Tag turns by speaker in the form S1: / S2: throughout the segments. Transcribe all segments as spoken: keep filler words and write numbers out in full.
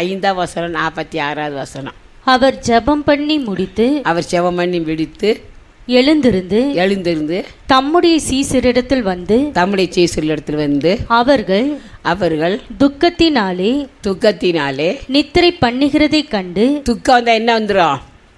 S1: ஐந்தாம் வசனம் நாற்பத்தி ஆறாவது வசனம்.
S2: அவர் ஜெபம் பண்ணி முடித்து
S1: அவர் ஜெபம் பண்ணி முடித்து
S2: எழுந்திருந்து
S1: எழுந்திருந்து
S2: தம்முடைய சீசரிடத்தில் வந்து
S1: தம்முடைய சீசரிடத்தில் வந்து
S2: அவர்கள்
S1: அவர்கள்
S2: துக்கத்தினாலே
S1: துக்கத்தினாலே
S2: நித்திரை பண்ணுகிறதை கண்டு.
S1: துக்கம் வந்தா என்ன வந்துடும்?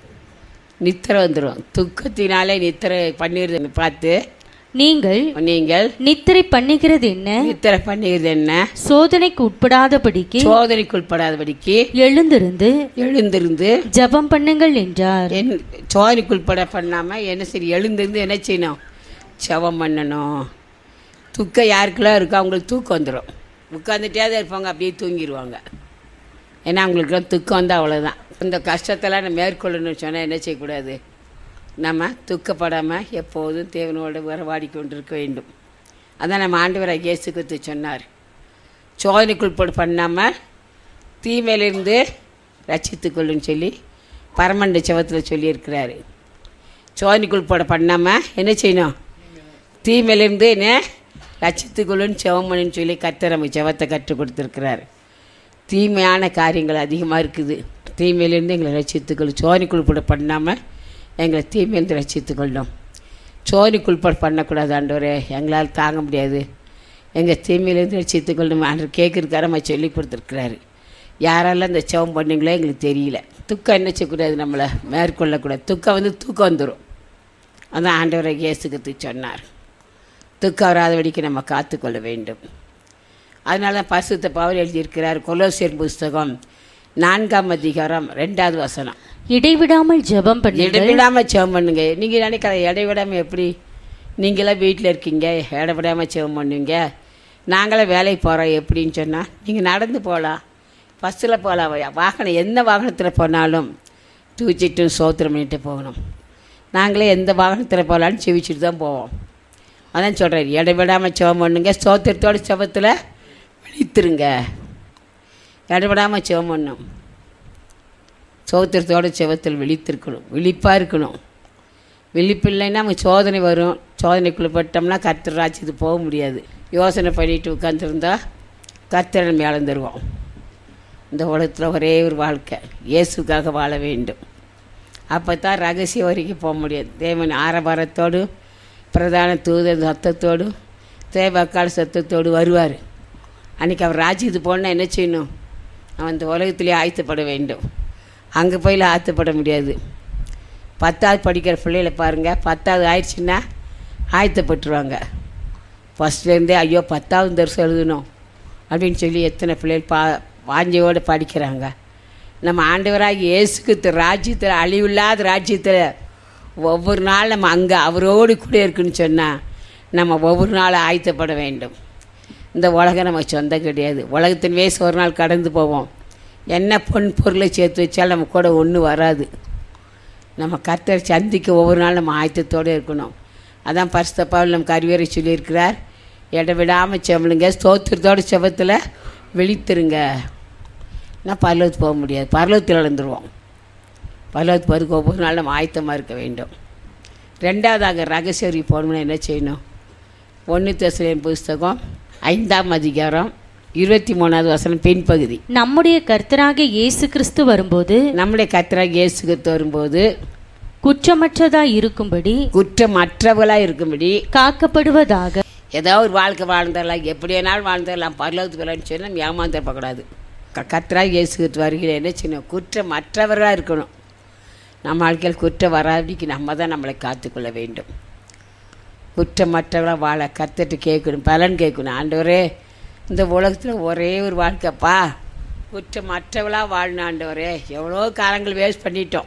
S1: நித்திரை வந்துடும். துக்கத்தினாலே நித்திரை பண்ணிடுறது பார்த்து
S2: நீங்கள்
S1: நீங்கள்
S2: நித்திரை பண்ணுகிறது என்ன,
S1: நித்திரை பண்ணுகிறது என்ன,
S2: சோதனைக்கு உட்படாதபடிக்கு
S1: சோதனைக்கு உட்படாதபடிக்கு
S2: எழுந்திருந்து
S1: எழுந்திருந்து
S2: ஜெபம் பண்ணுங்கள் என்றார்.
S1: என் சோதனைக்கு உட்பட பண்ணாம என்ன சரி எழுந்திருந்து என்ன செய்யணும்? ஜெபம் பண்ணணும். துக்கம் யாருக்கெல்லாம் இருக்கோ அவங்களுக்கு தூக்கம் வந்துடும். உட்காந்துட்டே தான் இருப்பாங்க, அப்படியே தூங்கிடுவாங்க. ஏன்னா அவங்களுக்குலாம் துக்கம் வந்தால் அவ்வளோதான். இந்த கஷ்டத்தெல்லாம் நம்ம மேற்கொள்ளணும்னு சொன்னால் என்ன செய்யக்கூடாது? நம்ம துக்கப்படாமல் எப்போதும் தேவனோடு உறவாடி கொண்டிருக்க வேண்டும். அதான் நம்ம ஆண்டவராகிய இயேசு கிறிஸ்து சொன்னார், சோதனைக்குள் பண்ணாமல் தீமையிலிருந்து ரட்சித்துக்கொள்ளுன்னு சொல்லி பரமண்ட செவத்தில் சொல்லியிருக்கிறாரு. சோதனைக்குள் போட பண்ணாமல் என்ன செய்யணும்? தீமையிலிருந்து என்ன ரட்சித்துக்கொள்ளுன்னு செவமன்னு சொல்லி கர்த்தர் நம்ம செவத்தை கற்றுக் கொடுத்துருக்கிறாரு. தீமையான காரியங்கள் அதிகமாக இருக்குது. தீமையிலேருந்து எங்களை ரட்சித்துக்கொள்ளும். சோதனைக்குள் போட பண்ணாமல் எங்களை தீமையிலிருந்து ரட்சித்துக்கொள்ளும். சோதனைக்குள் பண்ணக்கூடாது ஆண்டவரே, எங்களால் தாங்க முடியாது, எங்கள் தீமையிலேருந்து ரட்சித்துக்கொள்ளும் ஆண்டவர் கேட்குறக்கார நம்ம சொல்லி கொடுத்துருக்குறாரு. யாரெல்லாம் இந்த செவம் பண்ணிங்களோ எங்களுக்கு தெரியல. துக்கம் என்ன செய்யக்கூடாது? நம்மளை மேற்கொள்ளக்கூடாது. துக்கம் வந்து தூக்கம் வந்துடும். அதான் ஆண்டவரை இயேசுக்கு சொன்னார். துக்கம் வராதபடிக்கு நம்ம காத்துக்கொள்ள வேண்டும். அதனால தான் பரிசுத்த பவுல் எழுதியிருக்கிறார், கொலோசியர் புஸ்தகம் நான்காம் அதிகாரம் ரெண்டாவது வசனம்.
S2: இடைவிடாமல் ஜெபம் பண்ணுங்க.
S1: இடைவிடாமல் ஜெபம் பண்ணுங்க. நீங்கள் நினைக்கிற இடைவிடாமல் எப்படி? நீங்களாம் வீட்டில் இருக்கீங்க, இடைவிடாமல் ஜெபம் பண்ணுவீங்க. நாங்களாம் வேலைக்கு போகிறோம் எப்படின்னு சொன்னால், நீங்கள் நடந்து போகலாம், பஸ்ஸில் போகலாம், வாகனம் எந்த வாகனத்தில் போனாலும் தூச்சிட்டு சோத்திரம் பண்ணிட்டு போகணும். நாங்களே எந்த வாகனத்தில் போகலான்னு செவிச்சுட்டு தான் போவோம். அதான் சொல்கிறேன், இடைவிடாமல் ஜெபம் பண்ணுங்க, சோத்திரத்தோட செபத்தில் விழித்துருங்க. இடைவிடாமல் ஜெபம் பண்ணணும். சோத்திரத்தோட செவத்தில் விழித்திருக்கணும், விழிப்பாக இருக்கணும். விழிப்பு இல்லைன்னா நம்ம சோதனை வரும். சோதனைக்குள்ளே பட்டோம்னா கர்த்தர் ராஜ்யத்துக்கு போக முடியாது. யோசனை பண்ணிட்டு உட்காந்துருந்தா கர்த்தரை நம்ம இழந்துருவோம். இந்த உலகத்தில் ஒரே ஒரு வாழ்க்கை, இயேசுக்காக வாழ வேண்டும். அப்போ தான் ரகசியம் வரைக்கும் போக முடியாது. தேவன் ஆரவாரத்தோடு பிரதான தூதர் சத்தத்தோடு தேவக்கால் சத்தத்தோடு வருவார். அன்றைக்கி அவர் ராஜ்யத்துக்கு போனால் என்ன செய்யணும்? அவன் இந்த உலகத்திலே ஆயத்தப்பட வேண்டும். அங்கே போயில் ஆயத்தப்பட முடியாது. பத்தாவது படிக்கிற பிள்ளைகளை பாருங்கள், பத்தாவது ஆயிடுச்சுன்னா ஆயத்தப்பட்டுருவாங்க. ஃபஸ்ட்லேருந்தே ஐயோ பத்தாவது தரிசனம் எழுதணும் அப்படின்னு சொல்லி எத்தனை பிள்ளைகள் பா வாஞ்சியோடு படிக்கிறாங்க. நம்ம ஆண்டவராக இயேசுக்கு ராஜ்யத்தில், அழிவில்லாத ராஜ்யத்தில் ஒவ்வொரு நாள் நம்ம அங்கே அவரோடு கூட இருக்குன்னு சொன்னால் நம்ம ஒவ்வொரு நாளும் ஆயத்தப்பட வேண்டும். இந்த உலகம் நம்ம சொந்தம் கிடையாது. உலகத்தின் வயசு ஒரு நாள் கடந்து போவோம். என்ன பொன் பொருளை சேர்த்து வச்சாலும் நம்ம கூட ஒன்றும் வராது. நம்ம கர்த்தரை சந்திக்க ஒவ்வொரு நாள் நம்ம ஆயத்தத்தோடு இருக்கணும். அதான் பரிசுத்த பவுல் நமக்கு அறிவுரை சொல்லியிருக்கிறார், இடைவிடாமல் செவலுங்க, ஸ்தோத்திரத்தோடு செபத்தில் விழித்திருங்க. நான் பரலோகத்துக்கு போக முடியாது, பரலோகத்தில் இழந்துருவோம். பரலோகத்துக்கு போகிறதுக்கு ஒவ்வொரு நாள் நம்ம ஆயத்தமாக இருக்க வேண்டும். ரெண்டாவதாக ரகசியம் போகணும்னா என்ன செய்யணும்? ஒன்று தெசலோனிக்கேயர் புஸ்தகம் ஐந்தாம் அதிகாரம் இருபத்தி மூணாவது வசனம் பின்பகுதி.
S2: நம்முடைய கர்த்தராகிய இயேசு கிறிஸ்து வரும்போது
S1: நம்முடைய கர்த்தராகிய இயேசு கிறிஸ்து வரும்போது
S2: குற்றமற்றதா இருக்கும்படி
S1: குற்றமற்றவர்களா இருக்கும்படி
S2: காக்கப்படுவதாக.
S1: ஏதோ ஒரு வாழ்க்கை வாழ்ந்துடலாம், எப்படி வேணாலும் வாழ்ந்துடலாம், பரலோகத்துக்கு வரலான்னு சொல்லி நம்ம ஏமாந்துடப்படாது. கர்த்தராகிய இயேசு கிறிஸ்து வருகிற என்ன செய்யணும்? குற்றமற்றவர்களாக இருக்கணும். நம்ம வாழ்க்கையில் குற்றம் வராதிக்கு நம்ம தான் நம்மளை காத்துக்கொள்ள வேண்டும். குற்றமற்றவர்களாக வாழ கர்த்தர்கிட்ட கேட்கணும், பலன் கேட்கணும். ஆண்டவரே, இந்த உலகத்தில் ஒரே ஒரு வாழ்க்கைப்பா, குற்றமற்றவளாக வாழணும் ஆண்டவரே. எவ்வளோ காலங்கள் வேஸ்ட் பண்ணிட்டோம்,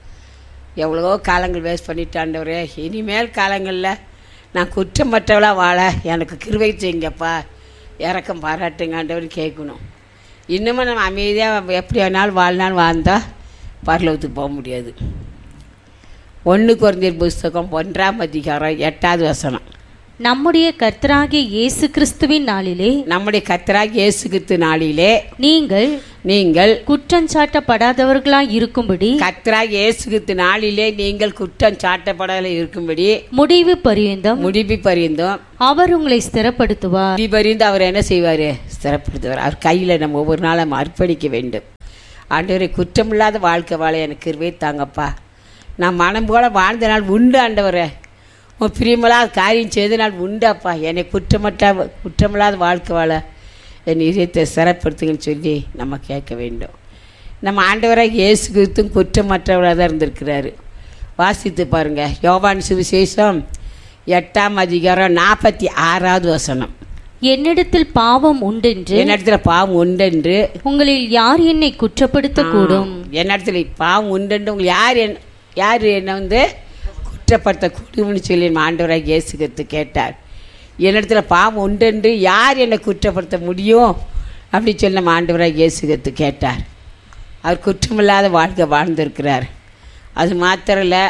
S1: எவ்வளோ காலங்கள் வேஸ்ட் பண்ணிட்டோம் ஆண்டவரே. இனிமேல் காலங்களில் நான் குற்றமற்றவளாக வாழ எனக்கு கிருபை செய்யுங்கப்பா, இறக்கம் பாராட்டுங்க ஆண்டவர்னு கேட்கணும். இன்னமும் நம்ம அமைதியாக எப்படி வேணாலும் வாழ்னாலும் வாழ்ந்தால் பரலோகத்துக்கு போக முடியாது. ஒன்று கொரிந்தியர் புஸ்தகம் ஒன்றாம் அதிகாரம் எட்டாவது வசனம்.
S2: நம்முடைய கர்த்தராகிய இயேசு கிறிஸ்துவின் நாளிலே
S1: நம்முடைய கர்த்தராகிய இயேசு கிறிஸ்து நாளிலே
S2: நீங்கள்
S1: நீங்கள்
S2: குற்றம் சாட்டப்படாதவர்களாய் இருக்கும்படி
S1: கர்த்தராகிய இயேசு கிறிஸ்து நாளிலே நீங்கள் குற்றம் சாட்டப்படாத இருக்கும்படி
S2: முடிவு பரியந்தம்
S1: முடிவு பரியந்தம்
S2: அவர் உங்களை ஸ்திரப்படுத்துவார்.
S1: முடிவு பரியந்தம் அவர் என்ன செய்வார்? ஸ்திரப்படுத்துவார். அவர் கையில் நம்ம ஒவ்வொரு நாளும் அர்ப்பணிக்க வேண்டும். ஆண்டவரே குற்றமில்லாத வாழ்க்கை வாழ எனக்கு கிருபை தாங்கப்பா. நான் மனம் போல வாழ்ந்த நாள் உண்டு ஆண்டவரே. உன் பிரியமில்லாத காரியம் செய்த நாள் உண்டாப்பா. என்னை குற்றமற்ற குற்றமில்லாத வாழ்க்கை வாழ என் இதயத்தை சிறப்படுத்துங்கன்னு சொல்லி நம்ம கேட்க வேண்டும். நம்ம ஆண்டவராக இயேசு கிறிஸ்துவும் குற்றமற்றவராக தான் இருந்திருக்கிறாரு. வாசித்து பாருங்கள், யோவான் சுவிசேஷம் எட்டாம் அதிகாரம் நாற்பத்தி ஆறாவது வசனம்.
S2: என்னிடத்தில் பாவம் உண்டென்று
S1: என்னிடத்துல பாவம் உண்டென்று
S2: உங்களில் யார் என்னை குற்றப்படுத்தக்கூடும்?
S1: என்னிடத்துல பாவம் உண்டென்று உங்களை யார் என் யார் என்னை வந்து குற்றப்படுத்தக்கூடும்னு சொல்லி ஆண்டவராக இயேசு கிறிஸ்து கேட்டார். என்னிடத்துல பாவம் உண்டென்று யார் என்னை குற்றப்படுத்த முடியும் அப்படின்னு சொல்லி நம்ம ஆண்டவராக இயேசு கிறிஸ்து கேட்டார். அவர் குற்றமில்லாத வாழ்க்கை வாழ்ந்திருக்கிறார். அது மாத்திரம் இல்லை,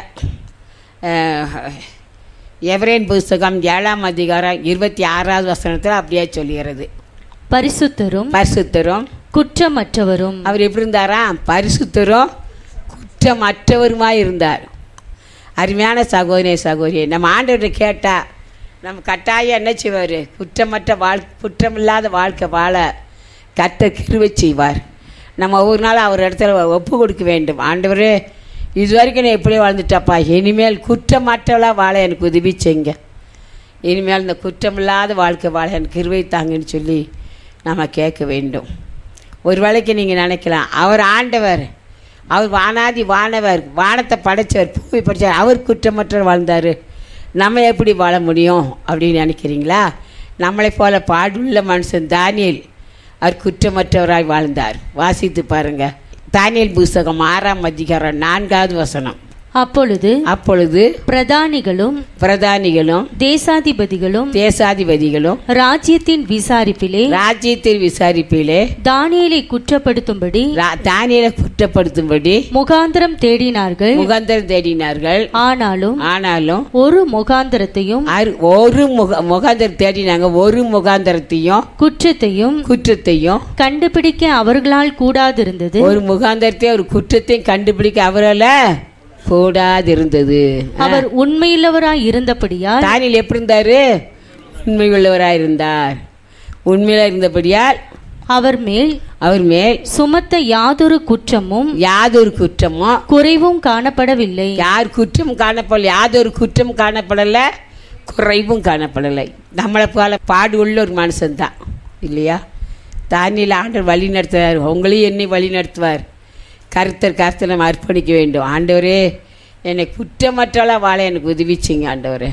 S1: எபிரேயர் புஸ்தகம் ஏழாம் அதிகாரம் இருபத்தி ஆறாவது வசனத்தில் அப்படியே சொல்லுகிறது,
S2: பரிசுத்தரும்
S1: பரிசுத்தரும்
S2: குற்றமற்றவரும். அவர்
S1: எப்படி இருந்தாரா? பரிசுத்தரும் குற்றமற்றவருமாய் இருந்தார். அருமையான சகோதரிய சகோதரி, நம்ம ஆண்டவரை கேட்டால் நம்ம கட்டாயம் என்ன செய்வார்? குற்றமற்ற வாழ் குற்றமில்லாத வாழ்க்கை வாழ கர்த்தர் கிருபை செய்வார். நம்ம ஒவ்வொரு நாளும் அவர் இடத்துல ஒப்பு கொடுக்க வேண்டும். ஆண்டவரே, இது வரைக்கும் நான் எப்படியே வாழ்ந்துட்டாப்பா, இனிமேல் குற்றமற்றவளாக வாழ எனக்கு உதவி செய்யுங்க. இனிமேல் இந்த குற்றமில்லாத வாழ்க்கை வாழ எனக்கு கிருபை தாங்கன்னு சொல்லி நம்ம கேட்க வேண்டும். ஒரு வேளைக்கு நீங்கள் நினைக்கலாம், அவர் ஆண்டவர், அவர் வானாதி வானவர், வானத்தை படைத்தவர், பூமி படைத்தவர், அவர் குற்றமற்றவர் வாழ்ந்தார், நம்ம எப்படி வாழ முடியும் அப்படின்னு நினைக்கிறீங்களா? நம்மளை போல பாடுள்ள மனுஷன் தானியேல் அவர் குற்றமற்றவராய் வாழ்ந்தார். வாசித்து பாருங்கள், தானியேல் புஸ்தகம் ஆறாம் அதிகாரம் நான்காவது வசனம்.
S2: அப்பொழுது
S1: அப்பொழுது
S2: பிரதானிகளும்
S1: பிரதானிகளும்
S2: தேசாதிபதிகளும்
S1: தேசாதிபதிகளும்
S2: ராஜ்யத்தின் விசாரிப்பிலே
S1: ராஜ்யத்தின் விசாரிப்பிலே
S2: தானியேலை குற்றப்படுத்தும்படி
S1: தானியேலை குற்றப்படுத்தும்படி
S2: முகாந்திரம் தேடினார்கள்
S1: முகாந்திரம் தேடினார்கள்
S2: ஆனாலும்
S1: ஆனாலும்
S2: ஒரு முகாந்திரத்தையும்
S1: ஒரு முக முகாந்திரம் தேடினாங்க ஒரு முகாந்திரத்தையும்
S2: குற்றத்தையும்
S1: குற்றத்தையும்
S2: கண்டுபிடிக்க அவர்களால் கூடாதிருந்தது.
S1: ஒரு முகாந்திரத்தையும் ஒரு குற்றத்தையும் கண்டுபிடிக்க அவரால் கூடாதிருந்தது.
S2: அவர் உண்மையுள்ளவராய் இருந்தபடியால்
S1: தானியேல் எப்படி இருந்தாரு? உண்மையுள்ளவராய் இருந்தார். உண்மையில இருந்தபடியால்
S2: அவர் மேல்
S1: அவர் மேல்
S2: சுமத்த யாதொரு குற்றமும்
S1: யாதொரு குற்றமும்
S2: குறைவும் காணப்படவில்லை.
S1: யார் குற்றம் காணப்படல, யாதொரு குற்றம் காணப்படலை, குறைவும் காணப்படலை. நம்மளை போல பாடு உள்ள ஒரு மனுஷன்தான் இல்லையா? தானியேல் ஆண்டவர் வழி நடத்துவார், உங்களையும் என்னை வழி நடத்துவார். கருத்தர் கருத்தை நம்ம அர்ப்பணிக்க வேண்டும். ஆண்டவரே, என்னை குற்றமற்றவளாக வாழ எனக்கு உதவிச்சிங்க ஆண்டவரே.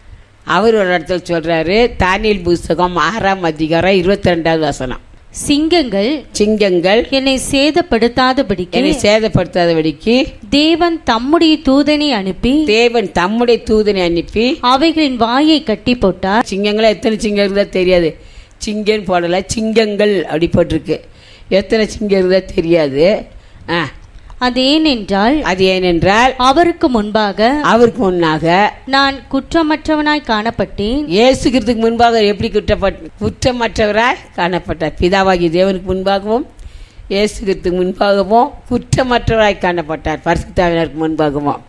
S1: அவர் ஒரு இடத்துல சொல்கிறாரு, தானியேல் புஸ்தகம் ஆறாம் அதிகாரம் இருபத்தி ரெண்டாவது வசனம்.
S2: சிங்கங்கள்
S1: சிங்கங்கள்
S2: என்னை சேதப்படுத்தாதபடிக்கு
S1: என்னை சேதப்படுத்தாதபடிக்கு
S2: தேவன் தம்முடைய தூதனை அனுப்பி
S1: தேவன் தம்முடைய தூதனை அனுப்பி அவைகளின்
S2: வாயை கட்டி போட்டார்.
S1: சிங்கங்களை எத்தனை சிங்கம் இருந்தால் தெரியாது, சிங்கன்னு போடலை, சிங்கங்கள் அப்படி போட்டிருக்கு. எத்தனை சிங்கம் இருந்தால் தெரியாது. ஆ
S2: அது ஏனென்றால்
S1: அது ஏனென்றால்
S2: அவருக்கு முன்பாக
S1: அவருக்கு முன்னாக
S2: நான் குற்றமற்றவனாய் காணப்பட்டேன்.
S1: இயேசு கிறிஸ்துக்கு முன்பாக எப்படி குற்றப்பட்ட குற்றமற்றவராய் காணப்பட்டார். பிதாவாகிய தேவனுக்கு முன்பாகவும் இயேசு கிறிஸ்துக்கு முன்பாகவும் குற்றமற்றவராய் காணப்பட்டார். பரிசுத்தாவினருக்கு முன்பாகவும்.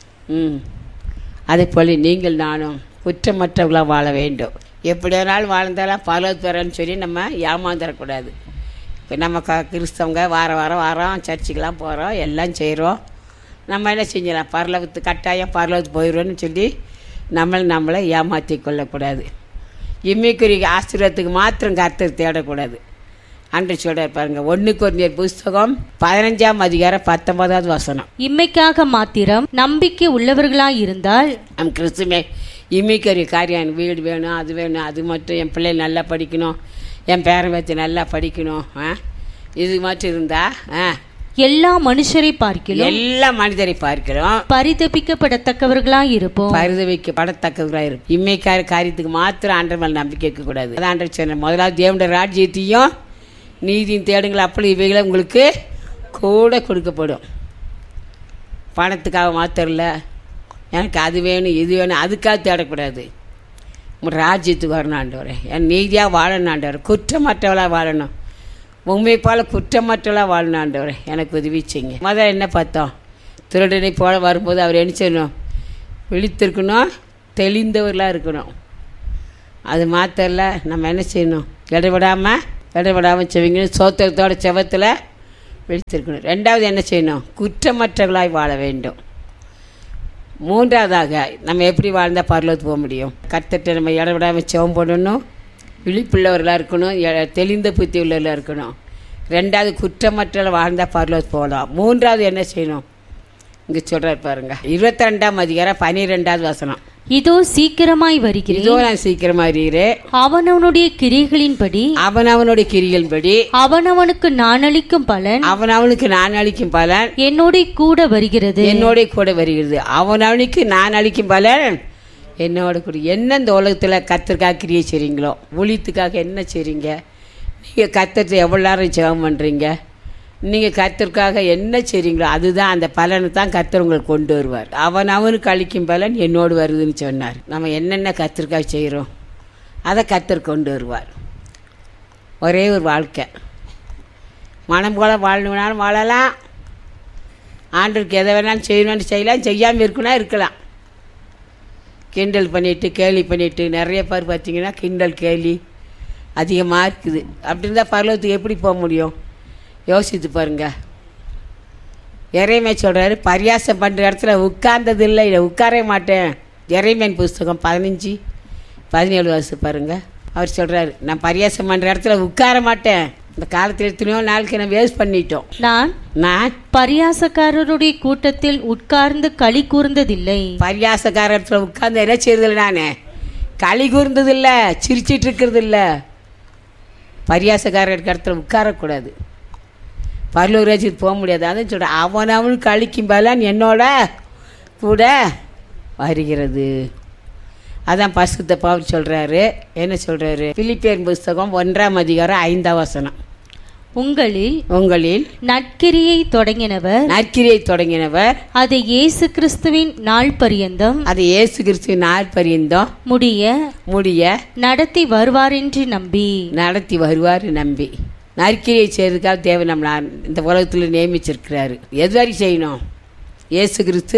S1: ம் அதே போல நீங்கள் நானும் குற்றமற்றவர்களாக வாழ வேண்டும். எப்படி வேணாலும் வாழ்ந்தாலும் பரலோகத்துக்கு வரேன்னு சொல்லி நம்ம ஏமாந்துடக்கூடாது. இப்போ நம்ம க கிறிஸ்தவங்க வார வாரம் வாரம் சர்ச்சுக்கெலாம் போகிறோம், எல்லாம் செய்கிறோம். நம்ம என்ன செஞ்சிடலாம், பரலோகத்து கட்டாயம் பரலோகத்துக்கு போயிடுவோன்னு சொல்லி நம்மளை நம்மளை ஏமாற்றி கொள்ளக்கூடாது. இம்மிக்குரிய ஆசீர்வாதத்துக்கு மாத்திரம் கர்த்தர் தேடக்கூடாது. அன்று சொல்கிறார் பாருங்க, ஒன்று கொரிந்தியர் புஸ்தகம் பதினஞ்சாம் அதிகாரம் பத்தொன்பதாவது வசனம்.
S2: இம்மைக்காக மாத்திரம் நம்பிக்கை உள்ளவர்களாக இருந்தால்
S1: நம் கிறிஸ்துமே இம்மிக்குரிய காரியம், வீடு வேணும், அது வேணும், அது மட்டும் என் பிள்ளை நல்லா படிக்கணும், என் பேரன் பேத்தி நல்லா படிக்கணும், ஆ இது மட்டும் இருந்தா ஆ
S2: எல்லா மனுஷரை பார்க்கிறோம்
S1: எல்லா மனிதரை பார்க்கிறோம்
S2: பரிதபிக்கப்படத்தக்கவர்களாக இருப்போம்
S1: பரிதபிக்கப்படத்தக்கவர்களாக இருப்போம். இம்மைக்கார காரியத்துக்கு மாத்திரம் ஆண்டவர் மேல் நம்பிக்கை வைக்க கூடாது. அதான் ஆண்டவர் சொன்ன, முதலாவது தேவனுடைய ராஜ்யத்தையும் நீதியும் தேடுங்கள், அப்படி இவைகளை உங்களுக்கு கூட கொடுக்கப்படும். பணத்துக்காக மாத்திரம் இல்லை, எனக்கு அது வேணும் இது வேணும் அதுக்காக தேடக்கூடாது. ராஜ்யத்துக்கு வரணும் ஆண்டவரே, என் நீதியாக வாழணும் ஆண்டவரே, குற்றமற்றவளாக வாழணும், உண்மை போல் குற்றமற்றவளாக வாழணும் ஆண்டவரே, எனக்கு உதவி செய்யுங்க. முதல்ல என்ன பார்த்தோம், திருடனை போல வரும்போது அவர் என்ன செய்யணும், விழித்திருக்கணும், தெளிந்தவர்களாக இருக்கணும். அது மாத்திரல நம்ம என்ன செய்யணும், இடைவிடாமல் இடைவிடாமல் செவிங்க சோத்திரத்தோட செவத்தில் விழித்திருக்கணும். ரெண்டாவது என்ன செய்யணும்? குற்றமற்றவர்களாய் வாழ வேண்டும். மூன்றாவதாக நம்ம எப்படி வாழ்ந்தால் பரலோகத்துக்கு போக முடியும்? கர்த்தர்கிட்ட நம்ம இடவிடாமல் செவம் போடணும், விழிப்புள்ளவர்களாக இருக்கணும், எ- தெளிந்த புத்தி உள்ளவர்களாக இருக்கணும். ரெண்டாவது குற்றமற்றவர்கள் வாழ்ந்தால் பரலோகத்துக்கு போகலாம். மூன்றாவது என்ன செய்யணும்? இங்கே சொல்கிறார் பாருங்க, இருபத்தி ரெண்டாம் அதிகாரம் பனிரெண்டாவது வசனம்.
S2: இதோ சீக்கிரமாய் வருகிறேன்,
S1: இதோ நான் சீக்கிரமாக அறிகிறேன்,
S2: அவனவனுடைய கிரியைகளின்படி
S1: அவனவனுடைய கிரிகளின்படி
S2: அவனவனுக்கு நான் அளிக்கும் பலன்
S1: அவனவனுக்கு நான் அளிக்கும் பலன்
S2: என்னோட கூட வருகிறது.
S1: என்னோட கூட வருகிறது. அவனவனுக்கு நான் அளிக்கும் பலன் என்னோட கூட. என்ன இந்த உலகத்தில் கர்த்தருக்காக கிரியை செய்கிறீங்களோ, ஊழியத்துக்காக என்ன செய்கிறீங்க? நீங்கள் கர்த்தர்கிட்ட எவ்வளோ நேரம் ஜெபம் பண்ணுறீங்க? நீங்கள் கர்த்தருக்காக என்ன செய்கிறீங்களோ அதுதான், அந்த பலனை தான் கர்த்தர் உங்களுக்கு கொண்டு வருவார். அவன் அவனுக்கு அளிக்கும் பலன் என்னோடு வருதுன்னு சொன்னார். நம்ம என்னென்ன கர்த்தருக்காக செய்கிறோம் அதை கர்த்தர் கொண்டு வருவார். ஒரே ஒரு வாழ்க்கை, மனம் போல வாழணுனாலும் வாழலாம், ஆண்டவருக்கு எதை வேணாலும் செய்யணும்னு செய்யலாம், செய்யாமல் இருக்கணும்னா இருக்கலாம். கிண்டல் பண்ணிட்டு கேலி பண்ணிட்டு நிறைய பேர் பார்த்தீங்கன்னா கிண்டல் கேலி அதிகமாக இருக்குது. அப்படி இருந்தால் பரலோகத்துக்கு எப்படி போக முடியும்? யோசித்து பாருங்க. இறைமை சொல்கிறாரு, பரியாசம் பண்ணுற இடத்துல உட்கார்ந்தது இல்லை, இதை உட்காரவே மாட்டேன். இறைமையின் புஸ்தகம் பதினஞ்சு பதினேழு வருஷம் பாருங்கள். அவர் சொல்கிறாரு, நான் பரியாசம் பண்ணுற இடத்துல உட்கார மாட்டேன். இந்த காலத்தில் எத்தனையோ நாளுக்கு நான் வேஸ்ட் பண்ணிட்டோம்.
S2: நான்
S1: நான்
S2: பரியாசக்காரருடைய கூட்டத்தில் உட்கார்ந்து களி கூர்ந்ததில்லை.
S1: பரியாசக்கார இடத்துல உட்கார்ந்து என்ன செய்யறதில்லை, நான் களி கூர்ந்ததில்லை, சிரிச்சிட்டு இருக்கிறது இல்லை. பரியாசக்கார இடத்துல உட்காரக்கூடாது, பரலோக ராஜ்யத்துக்கு போக முடியாது. அதான் சொல்கிறேன், அவன் அவனுக்கு அளிக்கும் பலன் என்னோட கூட வருகிறது. அதான் பரிசுத்த பவுல் சொல்கிறாரு. என்ன சொல்கிறாரு? பிலிப்பியர் புஸ்தகம் ஒன்றாம் அதிகாரம் ஐந்தாம் வசனம்.
S2: உங்களில்
S1: உங்களில்
S2: நற்கிரியை தொடங்கினவர்
S1: நற்கிரியை தொடங்கினவர்
S2: அதை இயேசு கிறிஸ்துவின் நாள் பரியந்தம்
S1: அது இயேசு கிறிஸ்துவின் நாள் பரியந்தம்
S2: முடிய
S1: முடிய
S2: நடத்தி வருவார் என்று நம்பி
S1: நடத்தி வருவார் நம்பி. நற்கிரியை செய்யறதுக்காக தேவன் நம்மளை இந்த உலகத்தில் நியமிச்சிருக்கிறாரு. எது வரைக்கும் செய்யணும்? இயேசு கிறிஸ்து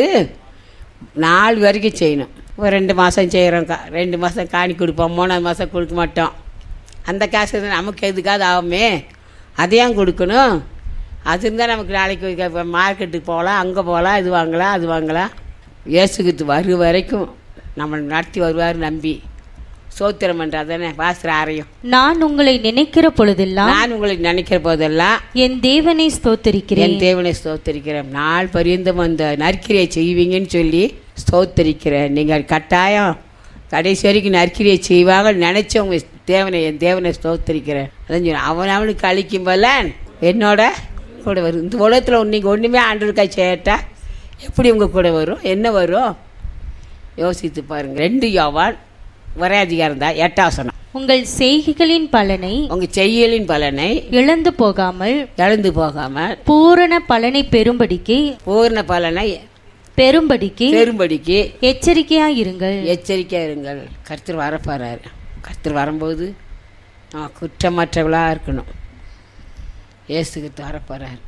S1: நாலு வரைக்கும் செய்யணும். ஒரு ரெண்டு மாதம் செய்கிறோம், கா ரெண்டு மாதம் காணி கொடுப்போம், மூணாவது மாதம் கொடுக்க மாட்டோம். அந்த காசு நமக்கு எதுக்காவது ஆகுமே, அதையும் கொடுக்கணும். அது இருந்தால் நமக்கு நாளைக்கு மார்க்கெட்டுக்கு போகலாம், அங்கே போகலாம், இது வாங்கலாம் அது வாங்கலாம். இயேசு கிறிஸ்து வரும் வரைக்கும் நம்மளை நடத்தி வருவார் நம்பி சோத்திரம் பண்ணுற தானே வாசர ஆரையும்.
S2: நான் உங்களை நினைக்கிற பொழுதெல்லாம்
S1: நான் உங்களை நினைக்கிற போதெல்லாம்
S2: என் தேவனை ஸ்தோத்தரிக்கிறேன்.
S1: என் தேவனை ஸ்தோத்தரிக்கிறேன். நாள் பரியந்தம் அந்த நற்கிரியை செய்வீங்கன்னு சொல்லி ஸ்தோத்தரிக்கிறேன். நீங்கள் கட்டாயம் கடைசி வரைக்கும் நற்கிரியை செய்வாங்க நினைச்சவங்க தேவனை என் தேவனை ஸ்தோத்தரிக்கிறேன். அதான் சொன்னேன், அவன் அவனுக்கு அளிக்கும் போல என்னோட கூட வரும். இந்த உலகத்தில் நீங்கள் ஒன்றுமே ஆண்டவருக்காக செய்யட்டா எப்படி உங்கள் கூட வரும்? என்ன வரும்? யோசித்து பாருங்கள். ரெண்டு யோவான் ஒரே அதிகாரம் தான், எட்டாம் வசனம்.
S2: உங்கள் செய்கைகளின் பலனை
S1: உங்கள் செய்யலின் பலனை
S2: இழந்து போகாமல்
S1: இழந்து போகாமல்
S2: பூரண பலனை பெறும்படிக்கு
S1: பூர்ண பலனை
S2: பெறும்படிக்கு
S1: பெரும்படிக்கு
S2: எச்சரிக்கையாயிருங்கள்
S1: எச்சரிக்கையாக இருங்கள். கர்த்தர் வரப்போறாரு. கர்த்தர் வரும்போது நம்ம குற்றமற்றவளாக இருக்கணும். இயேசுக்கு வரப்போறாரு.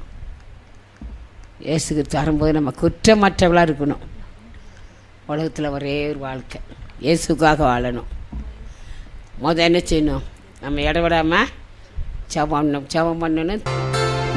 S1: இயேசுக்கு வரும்போது நம்ம குற்றமற்றவளாக இருக்கணும். உலகத்தில் ஒரே ஒரு வாழ்க்கை, இயேசுக்காக வாழணும். முதல் என்ன செய்யணும்? நம்ம இடவிடாமல் ஜெபம் பண்ணணும். ஜெபம் பண்ணணும்.